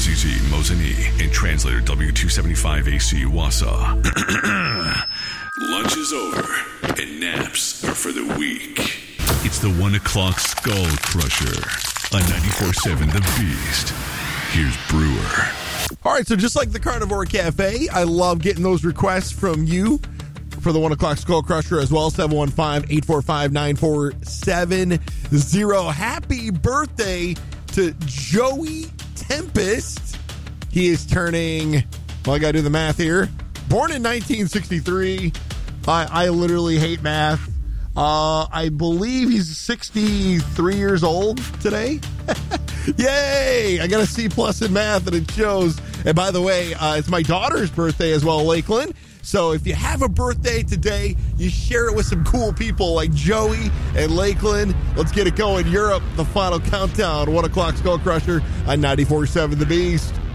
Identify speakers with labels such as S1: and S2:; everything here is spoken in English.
S1: RZZ Mozani and translator W275AC Wassa. Lunch is over and naps are for the weak. It's the 1 o'clock Skull Crusher on 94.7 The Beast. Here's Brewer.
S2: All right, so just like the Carnivore Cafe, I love getting those requests from you for the 1 o'clock Skull Crusher as well. 715-845-9470. Happy birthday to Joey Tempest. He is turning, well, I got to do the math here. Born in 1963. I literally hate math. I believe he's 63 years old today. Yay! I got a C+ in math, and it shows. And by the way, it's my daughter's birthday as well, Lakeland. So if you have a birthday today, you share it with some cool people like Joey and Lakeland. Let's get it going. Europe, the final countdown. 1 o'clock Skull Crusher on 94.7 The Beast.